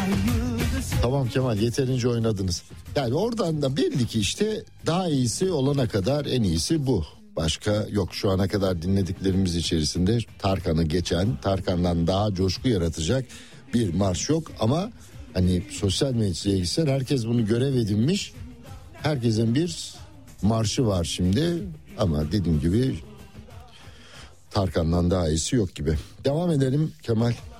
Tamam Kemal, yeterince oynadınız. Yani oradan da belli ki işte daha iyisi olana kadar en iyisi bu. Başka yok şu ana kadar dinlediklerimiz içerisinde Tarkan'ı geçen, Tarkan'dan daha coşku yaratacak bir marş yok. Ama hani sosyal medyaya gitsen herkes bunu görev edinmiş. Herkesin bir marşı var şimdi ama dediğim gibi Tarkan'dan daha iyisi yok gibi. Devam edelim Kemal.